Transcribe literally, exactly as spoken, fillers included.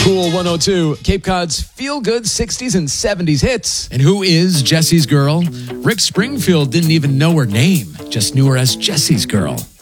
Cool one oh two, Cape Cod's feel-good sixties and seventies hits. And who is Jesse's girl? Rick Springfield didn't even know her name, just knew her as Jesse's girl.